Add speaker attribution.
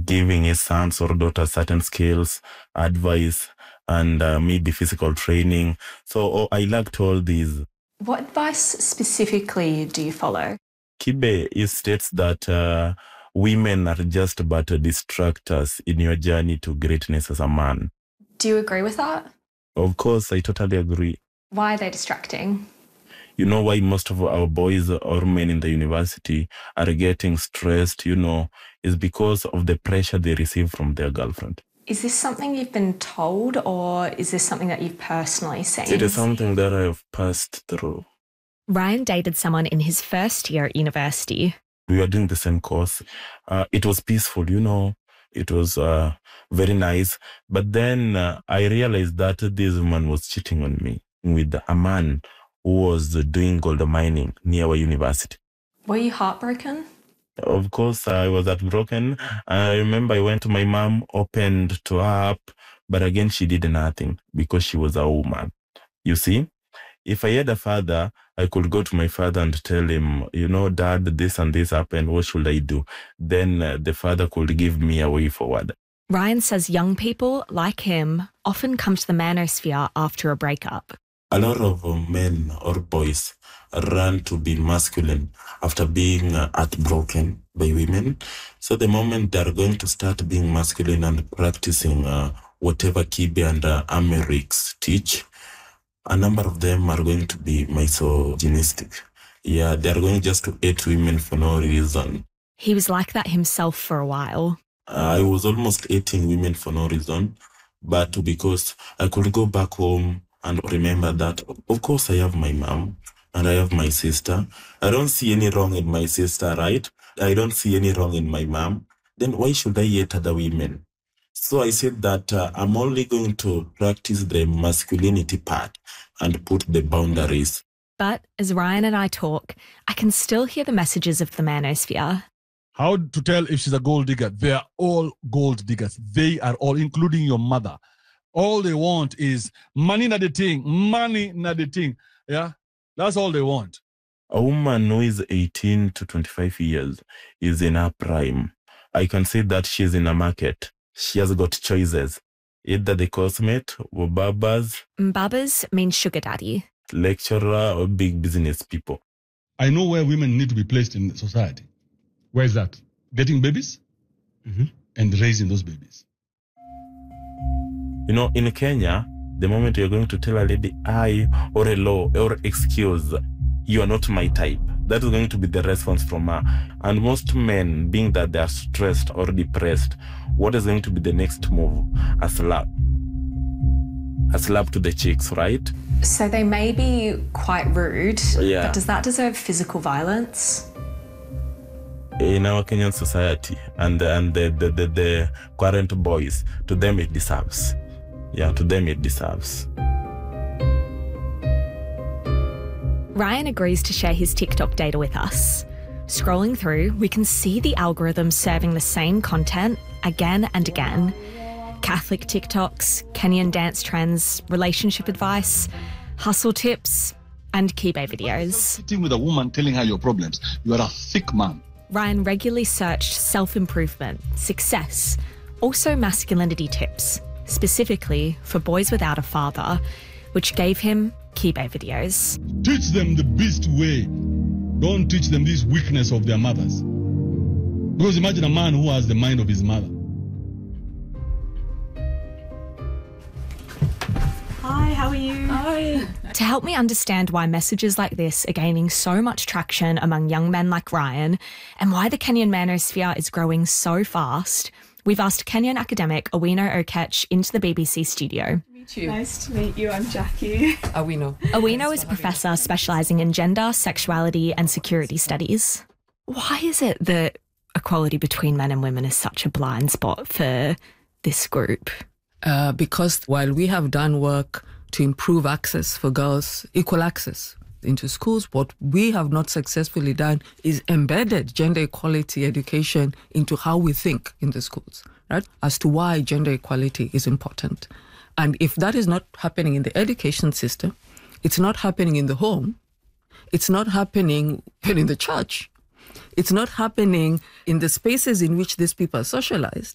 Speaker 1: giving his sons or daughters certain skills, advice, and maybe physical training. So I lacked all these.
Speaker 2: What advice specifically do you follow?
Speaker 1: Kibe states that women are just but distractors in your journey to greatness as a man.
Speaker 2: Do you agree with that?
Speaker 1: Of course, I totally agree.
Speaker 2: Why are they distracting?
Speaker 1: You know why most of our boys or men in the university are getting stressed, is because of the pressure they receive from their girlfriend.
Speaker 2: Is this something you've been told, or is this something that you've personally seen?
Speaker 1: It is something that I have passed through.
Speaker 3: Ryan dated someone in his first year at university.
Speaker 1: We were doing the same course. It was peaceful, It was very nice. But then I realized that this woman was cheating on me with a man who was doing gold mining near our university.
Speaker 2: Were you heartbroken?
Speaker 1: Of course, I was heartbroken. I remember I went to my mom, opened to her up, but again, she did nothing because she was a woman. You see, if I had a father, I could go to my father and tell him, Dad, this and this happened. What should I do? Then the father could give me a way forward.
Speaker 3: Ryan says young people like him often come to the manosphere after a breakup.
Speaker 1: A lot of men or boys run to be masculine after being heartbroken by women. So the moment they're going to start being masculine and practicing whatever Kibe and Amerix teach, a number of them are going to be misogynistic. Yeah, they're going just to hate women for no reason.
Speaker 3: He was like that himself for a while.
Speaker 1: I was almost hating women for no reason, but because I could go back home and remember that, of course, I have my mom and I have my sister. I don't see any wrong in my sister, right? I don't see any wrong in my mom. Then why should I hate other women? So I said that I'm only going to practice the masculinity part and put the boundaries.
Speaker 3: But as Ryan and I talk, I can still hear the messages of the manosphere.
Speaker 4: How to tell if she's a gold digger? They are all gold diggers. They are all, including your mother. All they want is money, not the thing. Money, not the thing. Yeah, that's all they want.
Speaker 1: A woman who is 18 to 25 years is in her prime. I can say that she's in a market. She has got choices. Either the cosmate or babas.
Speaker 3: Babas means sugar daddy.
Speaker 1: Lecturer or big business people.
Speaker 4: I know where women need to be placed in society. Where is that? Getting babies and raising those babies.
Speaker 1: In Kenya, the moment you're going to tell a lady, I, or hello, or excuse, you are not my type, that is going to be the response from her. And most men, being that they are stressed or depressed, what is going to be the next move? A slap. A slap to the cheeks, right?
Speaker 2: So they may be quite rude,
Speaker 1: yeah.
Speaker 2: But does that deserve physical violence?
Speaker 1: In our Kenyan society and the current boys, to them it deserves. Yeah, to them it deserves.
Speaker 3: Ryan agrees to share his TikTok data with us. Scrolling through, we can see the algorithm serving the same content again and again. Catholic TikToks, Kenyan dance trends, relationship advice, hustle tips, and Kibe videos.
Speaker 4: Sitting with a woman telling her your problems, you are a thick man.
Speaker 3: Ryan regularly searched self-improvement, success, also masculinity tips, specifically for boys without a father, which gave him Kibe videos.
Speaker 4: Teach them the best way. Don't teach them this weakness of their mothers. Because imagine a man who has the mind of his mother.
Speaker 2: Hi, how are you?
Speaker 3: Hi. To help me understand why messages like this are gaining so much traction among young men like Ryan and why the Kenyan manosphere is growing so fast, we've asked Kenyan academic Owino Okech into the BBC studio.
Speaker 5: Nice to meet you. I'm Jackie.
Speaker 3: Owino is a professor specialising in gender, sexuality and security studies. Why is it that equality between men and women is such a blind spot for this group?
Speaker 6: Because while we have done work to improve access for girls, equal access into schools, what we have not successfully done is embedded gender equality education into how we think in the schools, right? As to why gender equality is important. And if that is not happening in the education system, it's not happening in the home, it's not happening in the church, it's not happening in the spaces in which these people are socialized,